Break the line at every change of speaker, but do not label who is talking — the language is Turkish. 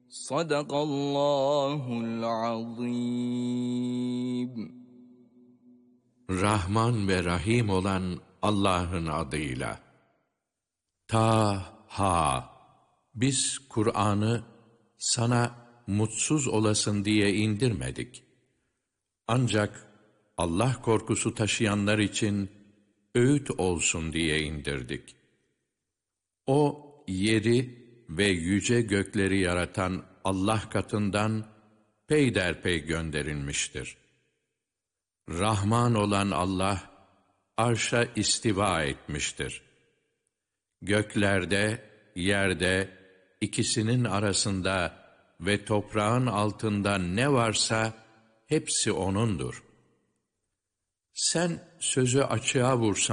Sadakallahul azim.
Rahman ve Rahim olan Allah'ın adıyla. Ta-ha. Biz Kur'an'ı sana mutsuz olasın diye indirmedik. Ancak Allah korkusu taşıyanlar için öğüt olsun diye indirdik. O yeri ve yüce gökleri yaratan Allah katından peyderpey gönderilmiştir. Rahman olan Allah arşa istiva etmiştir. Göklerde, yerde, ikisinin arasında ve toprağın altında ne varsa hepsi O'nundur. Sen sözü açığa vursan,